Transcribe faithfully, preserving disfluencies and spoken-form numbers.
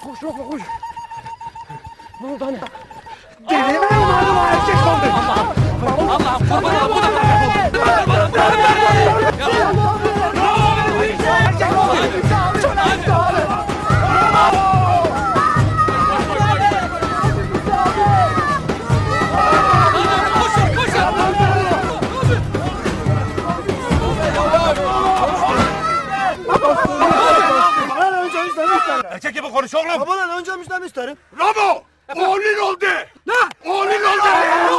Koş Lokman koş. Ne oldu hani? Delinin evladım o erkek oldu. Allah'ım Allah'ım kurban olayım bu da Erkek oldu. Bana önce müjdanı isterim. Erkek gibi konuş oğlum. Bana önce müjdanı isterim. Ramo! Oğlun oldu. Ne? Oğlun oldu.